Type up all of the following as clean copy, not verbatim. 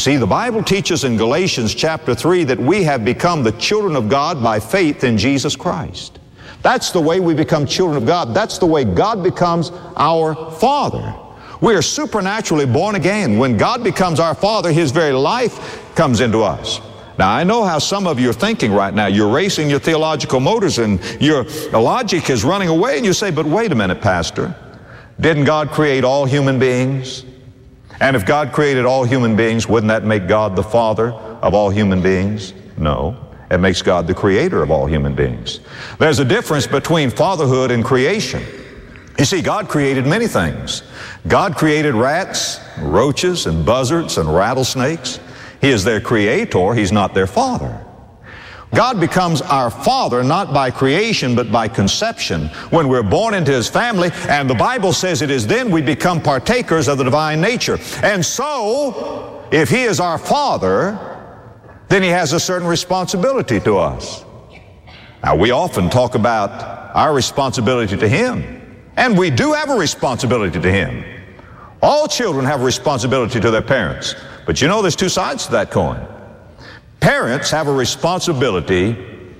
see, the Bible teaches in Galatians chapter 3 that we have become the children of God by faith in Jesus Christ. That's the way we become children of God. That's the way God becomes our Father. We are supernaturally born again. When God becomes our Father, His very life comes into us. Now, I know how some of you are thinking right now. You're racing your theological motors and your logic is running away, and you say, but wait a minute, Pastor. Didn't God create all human beings? And if God created all human beings, wouldn't that make God the Father of all human beings? No. It makes God the creator of all human beings. There's a difference between fatherhood and creation. You see, God created many things. God created rats, roaches, and buzzards, and rattlesnakes. He is their creator. He's not their father. God becomes our Father not by creation but by conception when we're born into His family, and the Bible says it is then we become partakers of the divine nature. And so, if He is our Father, then He has a certain responsibility to us. Now, we often talk about our responsibility to Him, and we do have a responsibility to Him. All children have a responsibility to their parents, but you know there's two sides to that coin. Parents have a responsibility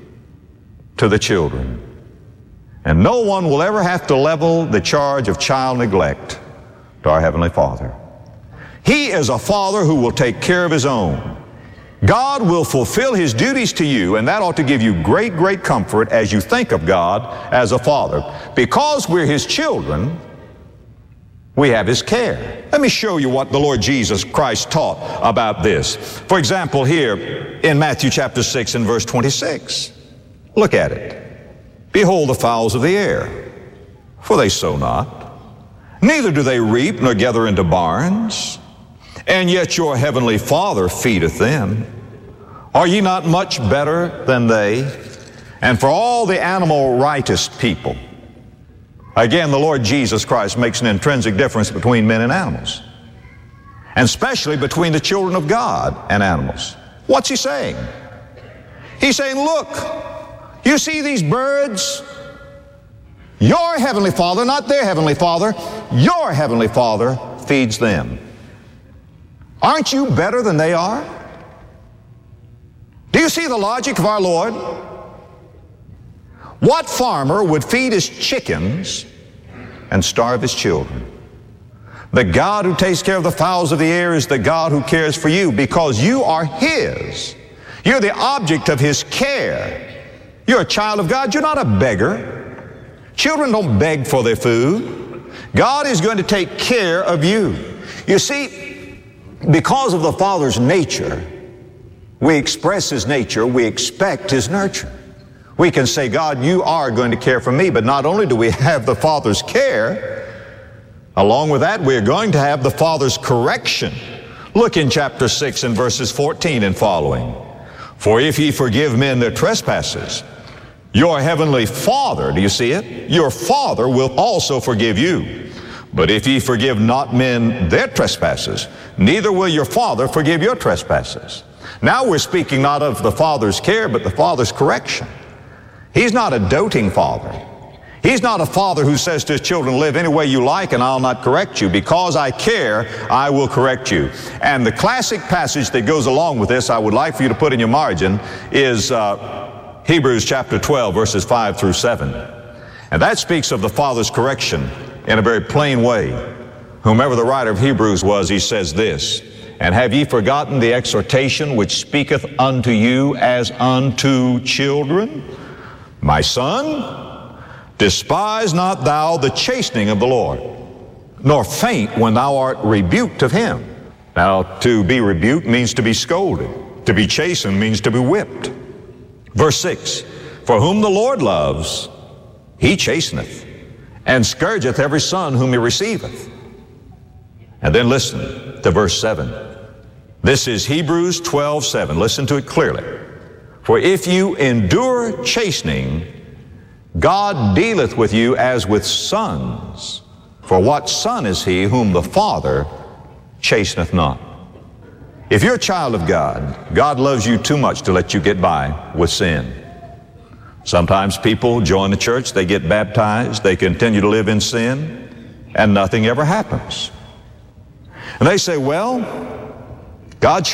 to the children. And no one will ever have to level the charge of child neglect to our Heavenly Father. He is a Father who will take care of His own. God will fulfill His duties to you, and that ought to give you great, great comfort as you think of God as a Father. Because we're His children, we have His care. Let me show you what the Lord Jesus Christ taught about this. For example, here in Matthew chapter 6 and verse 26. Look at it. Behold the fowls of the air, for they sow not, neither do they reap nor gather into barns, and yet your heavenly Father feedeth them. Are ye not much better than they? And for all the animal righteous people. Again, the Lord Jesus Christ makes an intrinsic difference between men and animals, and especially between the children of God and animals. What's He saying? He's saying, look, you see these birds? Your Heavenly Father, not their Heavenly Father, your Heavenly Father feeds them. Aren't you better than they are? Do you see the logic of our Lord? What farmer would feed his chickens and starve his children? The God who takes care of the fowls of the air is the God who cares for you because you are His. You're the object of His care. You're a child of God. You're not a beggar. Children don't beg for their food. God is going to take care of you. You see, because of the Father's nature, we express His nature, we expect His nurture. We can say, God, you are going to care for me, but not only do we have the Father's care, along with that, we're going to have the Father's correction. Look in chapter 6 and verses 14 and following. For if ye forgive men their trespasses, your heavenly Father, do you see it? Your Father will also forgive you. But if ye forgive not men their trespasses, neither will your Father forgive your trespasses. Now we're speaking not of the Father's care, but the Father's correction. He's not a doting Father. He's not a Father who says to His children, live any way you like and I'll not correct you. Because I care, I will correct you. And the classic passage that goes along with this, I would like for you to put in your margin, is Hebrews chapter 12, verses 5 through 7. And that speaks of the Father's correction in a very plain way. Whomever the writer of Hebrews was, he says this, and have ye forgotten the exhortation which speaketh unto you as unto children? My son, despise not thou the chastening of the Lord, nor faint when thou art rebuked of Him. Now, to be rebuked means to be scolded. To be chastened means to be whipped. Verse 6, for whom the Lord loves, He chasteneth, and scourgeth every son whom He receiveth. And then listen to verse 7. This is Hebrews 12:7. Listen to it clearly. For if you endure chastening, God dealeth with you as with sons. For what son is he whom the Father chasteneth not? If you're a child of God, God loves you too much to let you get by with sin. Sometimes people join the church, they get baptized, they continue to live in sin, and nothing ever happens. And they say, well, God